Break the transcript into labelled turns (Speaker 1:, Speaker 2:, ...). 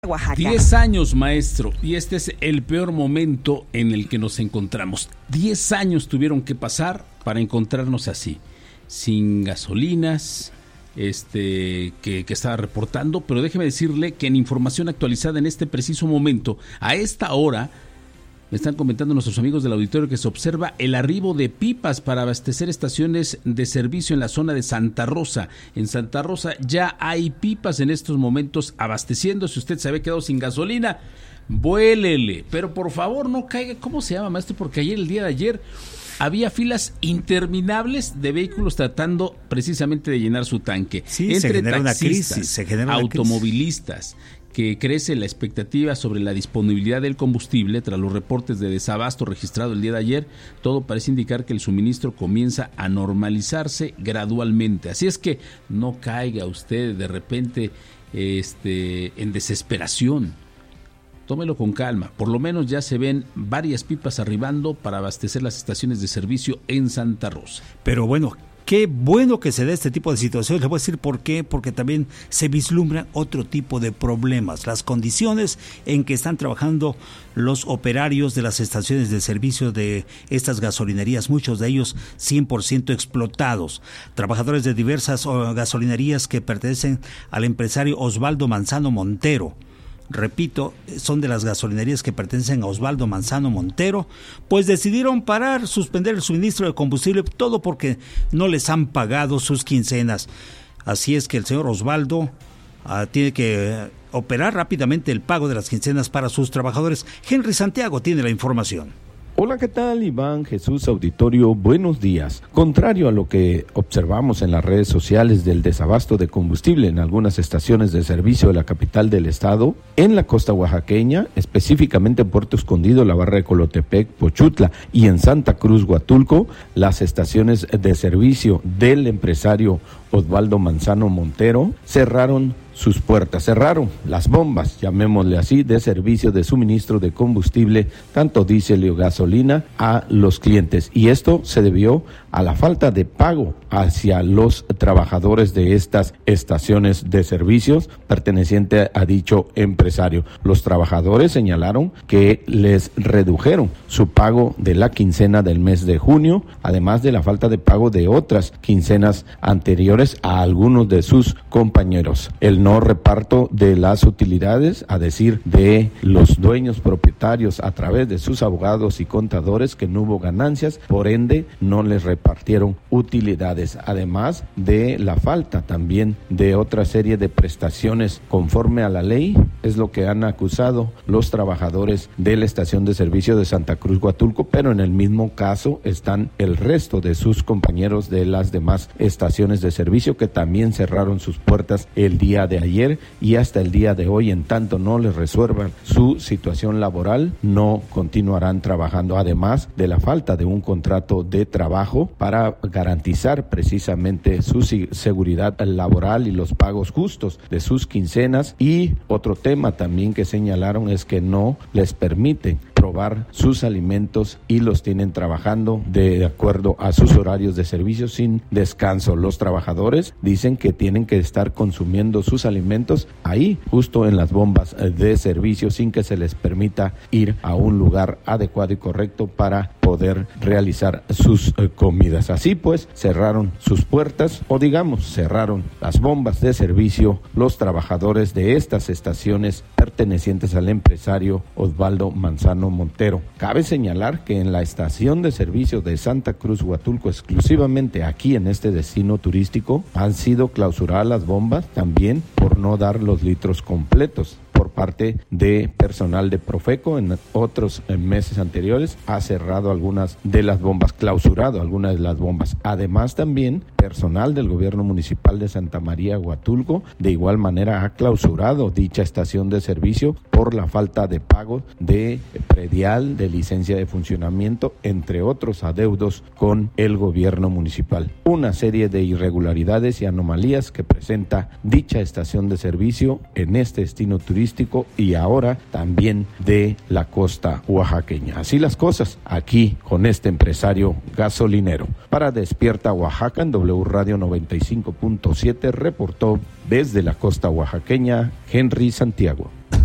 Speaker 1: Oaxaca.
Speaker 2: 10 años, maestro, y este es el peor momento en el que nos encontramos. 10 años tuvieron que pasar para encontrarnos así, sin gasolinas, que estaba reportando, pero déjeme decirle que en información actualizada en este preciso momento, a esta hora, me están comentando nuestros amigos del auditorio que se observa el arribo de pipas para abastecer estaciones de servicio en la zona de Santa Rosa. En Santa Rosa ya hay pipas en estos momentos abasteciendo. Si usted se había quedado sin gasolina, vuélele. Pero por favor no caiga, ¿cómo se llama, maestro? Porque el día de ayer, había filas interminables de vehículos tratando precisamente de llenar su tanque.
Speaker 3: Sí,
Speaker 2: entre
Speaker 3: se genera
Speaker 2: taxistas,
Speaker 3: una crisis,
Speaker 2: automovilistas, que crece la expectativa sobre la disponibilidad del combustible tras los reportes de desabasto registrado el día de ayer. Todo parece indicar que el suministro comienza a normalizarse gradualmente. Así es que no caiga usted de repente en desesperación. Tómelo con calma. Por lo menos ya se ven varias pipas arribando para abastecer las estaciones de servicio en Santa Rosa.
Speaker 3: Pero bueno, qué bueno que se dé este tipo de situaciones. Les voy a decir por qué, porque también se vislumbran otro tipo de problemas. Las condiciones en que están trabajando los operarios de las estaciones de servicio de estas gasolinerías, muchos de ellos 100% explotados. Trabajadores de diversas gasolinerías que pertenecen al empresario Osvaldo Manzano Montero. Repito, son de las gasolinerías que pertenecen a Osvaldo Manzano Montero, pues decidieron suspender el suministro de combustible, todo porque no les han pagado sus quincenas. Así es que el señor Osvaldo tiene que operar rápidamente el pago de las quincenas para sus trabajadores. Henry Santiago tiene la información.
Speaker 4: Hola, ¿qué tal? Iván Jesús Auditorio, buenos días. Contrario a lo que observamos en las redes sociales del desabasto de combustible en algunas estaciones de servicio de la capital del estado, en la costa oaxaqueña, específicamente en Puerto Escondido, la Barra de Colotepec, Pochutla y en Santa Cruz, Huatulco, las estaciones de servicio del empresario Osvaldo Manzano Montero cerraron sus puertas, cerraron las bombas, llamémosle así, de servicio de suministro de combustible, tanto diésel y gasolina, a los clientes. Y esto se debió a la falta de pago hacia los trabajadores de estas estaciones de servicios perteneciente a dicho empresario. Los trabajadores señalaron que les redujeron su pago de la quincena del mes de junio, además de la falta de pago de otras quincenas anteriores a algunos de sus compañeros. El no reparto de las utilidades, a decir de los dueños propietarios a través de sus abogados y contadores, que no hubo ganancias, por ende no les repartieron utilidades, además de la falta también de otra serie de prestaciones conforme a la ley. Es lo que han acusado los trabajadores de la estación de servicio de Santa Cruz, Huatulco, pero en el mismo caso están el resto de sus compañeros de las demás estaciones de servicio que también cerraron sus puertas el día de ayer y hasta el día de hoy. En tanto no les resuelvan su situación laboral, no continuarán trabajando, además de la falta de un contrato de trabajo para garantizar precisamente su seguridad laboral y los pagos justos de sus quincenas. Y otro tema también que señalaron es que no les permiten probar sus alimentos y los tienen trabajando de acuerdo a sus horarios de servicio sin descanso. Los trabajadores dicen que tienen que estar consumiendo sus alimentos ahí, justo en las bombas de servicio, sin que se les permita ir a un lugar adecuado y correcto para poder realizar sus comidas. Así pues, cerraron sus puertas, o digamos, cerraron las bombas de servicio los trabajadores de estas estaciones pertenecientes al empresario Osvaldo Manzano Montero. Cabe señalar que en la estación de servicio de Santa Cruz, Huatulco, exclusivamente aquí en este destino turístico, han sido clausuradas las bombas también por no dar los litros completos por parte de personal de Profeco. En otros meses anteriores ha cerrado algunas de las bombas, clausurado algunas de las bombas. Además también personal del gobierno municipal de Santa María Huatulco de igual manera ha clausurado dicha estación de servicio por la falta de pago de predial, de licencia de funcionamiento, entre otros adeudos con el gobierno municipal. Una serie de irregularidades y anomalías que presenta dicha estación de servicio en este destino turístico y ahora también de la costa oaxaqueña. Así las cosas aquí con este empresario gasolinero. Para Despierta Oaxaca en W Radio 95.7 reportó desde la costa oaxaqueña Henry Santiago.